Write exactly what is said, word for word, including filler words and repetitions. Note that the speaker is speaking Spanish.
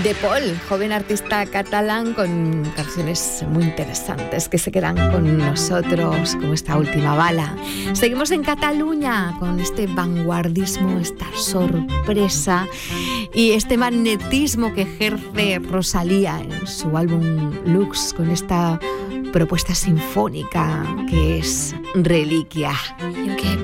De Paul, joven artista catalán con canciones muy interesantes que se quedan con nosotros, como esta última bala. Seguimos en Cataluña con este vanguardismo, esta sorpresa y este magnetismo que ejerce Rosalía en su álbum Lux, con esta propuesta sinfónica que es Reliquia. Yo que